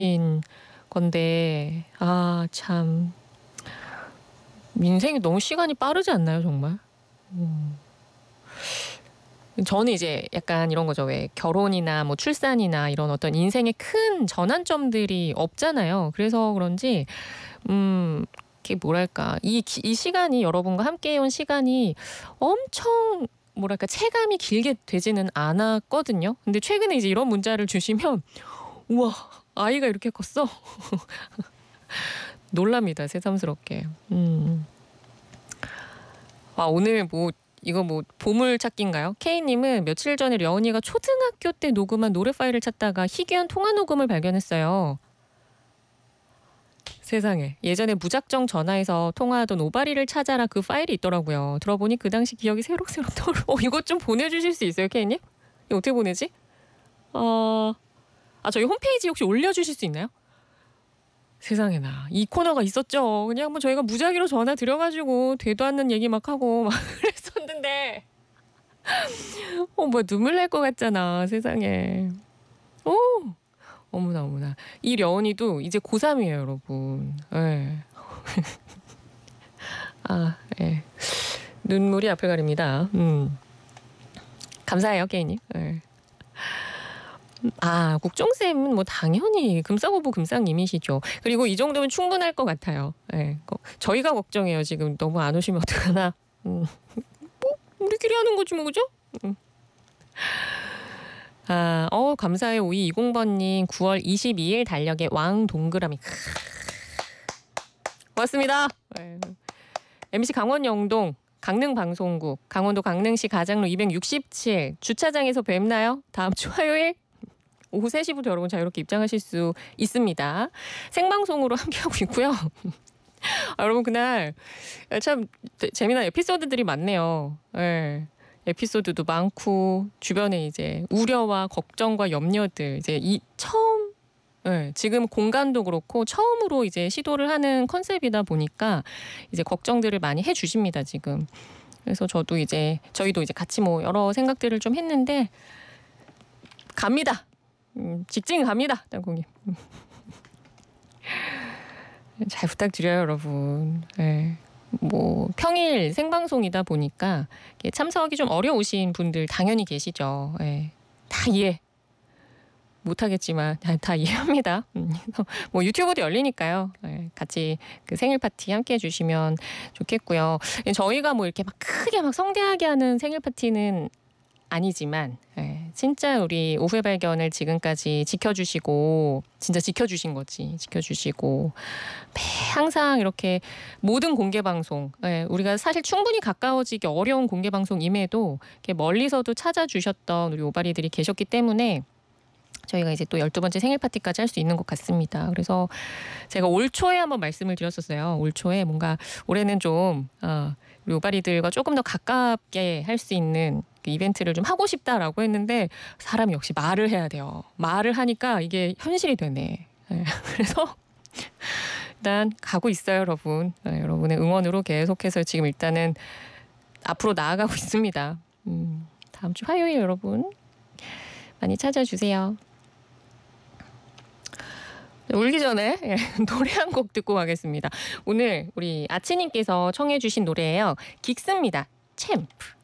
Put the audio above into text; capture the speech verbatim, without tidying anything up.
건데 아 참 인생이 너무 시간이 빠르지 않나요 정말? 음. 저는 이제 약간 이런 거죠. 왜 결혼이나 뭐 출산이나 이런 어떤 인생의 큰 전환점들이 없잖아요. 그래서 그런지 음 이게 뭐랄까 이 기 이 시간이 여러분과 함께 해온 시간이 엄청 뭐랄까 체감이 길게 되지는 않았거든요. 근데 최근에 이제 이런 문자를 주시면 '우와 아이가 이렇게 컸어?' 놀랍니다 새삼스럽게. 음. 아 오늘 뭐 이거 뭐 보물찾기인가요? K님은 며칠 전에 려은이가 초등학교 때 녹음한 노래 파일을 찾다가 희귀한 통화 녹음을 발견했어요. 세상에. 예전에 무작정 전화해서 통화하던 오바리를 찾아라 그 파일이 있더라고요. 들어보니 그 당시 기억이 새록새록 떠오르 어 이것 좀 보내주실 수 있어요 K님? 이거 어떻게 보내지? 어... 아 저희 홈페이지 혹시 올려주실 수 있나요? 세상에나 이 코너가 있었죠. 그냥 뭐 저희가 무작위로 전화 드려가지고 되도 않는 얘기 막 하고 막 그랬었는데 어 뭐야 눈물 날 것 같잖아 세상에. 오 어머나 어머나 이 려은이도 이제 고삼이에요 여러분. 예. 아 예. 눈물이 앞을 가립니다. 음. 감사해요 K님. 예. 아 국종쌤은 뭐 당연히 금싸고부 금쌍님이시죠. 그리고 이 정도면 충분할 것 같아요. 예. 거 저희가 걱정해요 지금 너무 안 오시면 어떡하나. 음. 뭐 우리끼리 하는 거지 뭐 그죠? 음. 아 어 감사해요. 오이이공 번님 구월 이십이일 달력의 왕 동그라미. 고맙습니다. 예. 엠씨 강원 영동 강릉 방송국 강원도 강릉시 가장로 이백육십칠 주차장에서 뵙나요? 다음 주 화요일 오후 세 시부터 여러분 자유롭게 입장하실 수 있습니다. 생방송으로 함께하고 있고요. 아, 여러분 그날 참 재미난 에피소드들이 많네요. 예. 에피소드도 많고 주변에 이제 우려와 걱정과 염려들 이제 이 처음 예, 지금 공간도 그렇고 처음으로 이제 시도를 하는 컨셉이다 보니까 이제 걱정들을 많이 해주십니다 지금. 그래서 저도 이제 저희도 이제 같이 뭐 여러 생각들을 좀 했는데 갑니다. 음, 직진 갑니다, 땅콩님. 잘 부탁드려요, 여러분. 네. 뭐 평일 생방송이다 보니까 참석하기 좀 어려우신 분들 당연히 계시죠. 네. 다 이해. 못하겠지만 다 이해합니다. 뭐 유튜브도 열리니까요. 네. 같이 그 생일 파티 함께 해주시면 좋겠고요. 저희가 뭐 이렇게 막 크게 막 성대하게 하는 생일 파티는 아니지만 예, 진짜 우리 오후의 발견을 지금까지 지켜주시고 진짜 지켜주신 거지 지켜주시고 매 항상 이렇게 모든 공개 방송 예, 우리가 사실 충분히 가까워지기 어려운 공개 방송임에도 이렇게 멀리서도 찾아주셨던 우리 오바리들이 계셨기 때문에 저희가 이제 또 열두 번째 생일 파티까지 할 수 있는 것 같습니다. 그래서 제가 올 초에 한번 말씀을 드렸었어요. 올 초에 뭔가 올해는 좀 어, 우리 오바리들과 조금 더 가깝게 할 수 있는 그 이벤트를 좀 하고 싶다라고 했는데 사람이 역시 말을 해야 돼요. 말을 하니까 이게 현실이 되네. 네, 그래서 일단 가고 있어요, 여러분. 네, 여러분의 응원으로 계속해서 지금 일단은 앞으로 나아가고 있습니다. 음, 다음 주 화요일 여러분 많이 찾아주세요. 울기 전에 노래 한 곡 듣고 가겠습니다. 오늘 우리 아치님께서 청해 주신 노래예요. 긱스입니다. 챔프.